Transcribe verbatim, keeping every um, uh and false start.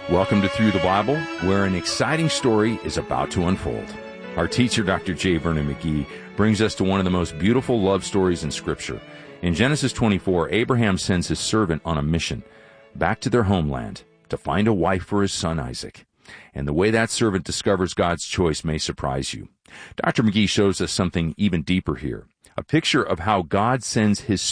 Welcome to Through the Bible, where an exciting story is about to unfold. Our teacher, Doctor J. Vernon McGee, brings us to one of the most beautiful love stories in Scripture. In Genesis twenty-four, Abraham sends his servant on a mission back to their homeland to find a wife for his son Isaac. And the way that servant discovers God's choice may surprise you. Doctor McGee shows us something even deeper here, a picture of how God sends his